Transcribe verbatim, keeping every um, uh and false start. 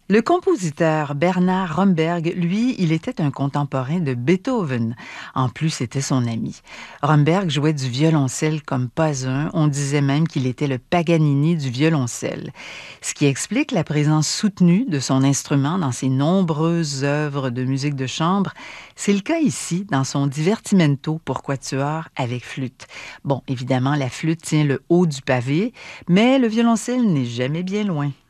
Le compositeur Bernard Romberg, lui, il était un contemporain de Beethoven. En plus, c'était son ami. Romberg jouait du violoncelle comme pas un. On disait même qu'il était le Paganini du violoncelle. Ce qui explique la présence soutenue de son instrument dans ses nombreuses œuvres de musique de chambre. C'est le cas ici, dans son Divertimento pour quatuor avec flûte. Bon, évidemment, la flûte tient le haut du pavé, mais le violoncelle n'est jamais bien loin.